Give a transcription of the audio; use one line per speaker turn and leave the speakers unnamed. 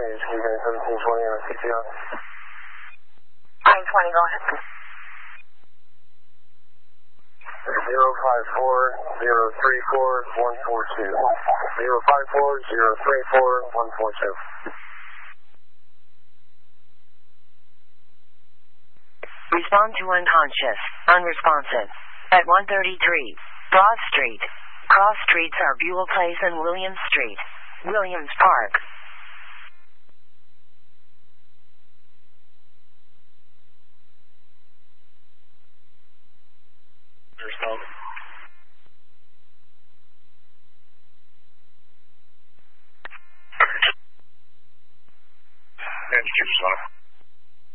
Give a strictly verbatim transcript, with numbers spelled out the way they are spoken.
is Q K seventeen twenty on C P R.
nine twenty, go ahead.
Zero five four zero three four one four two. Zero five four zero three four one four two.
Respond to unconscious, unresponsive. At one thirty-three Broad Street. Cross streets are Buell Place and Williams Street. Williams Park.
Respond. And keep responding.